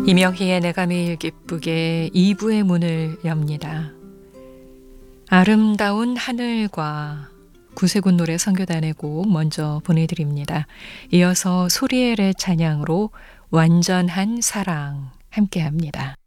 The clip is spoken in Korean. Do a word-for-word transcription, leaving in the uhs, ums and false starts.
이명희의 내가 매일 기쁘게 이 부의 문을 엽니다. 아름다운 하늘과 구세군 노래 선교단의 곡 먼저 보내드립니다. 이어서 소리엘의 찬양으로 완전한 사랑 함께합니다.